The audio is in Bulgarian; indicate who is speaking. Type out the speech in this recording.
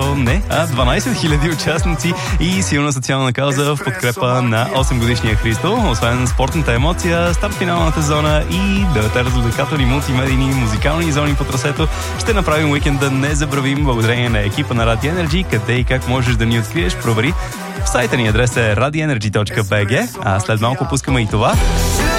Speaker 1: не, 12 000 участници и силна социална кауза в подкрепа на 8-годишния Христо. Освен спортната емоция, старт-финалната зона и 9 развлекателни, мултимедийни, музикални зони по трасето ще направим уикенда незабравим благодарение на екипа на Radio Energy. Къде и как можеш да ни откриеш, провери. В сайта ни адрес е radioenergy.bg, а след малко пускаме и това.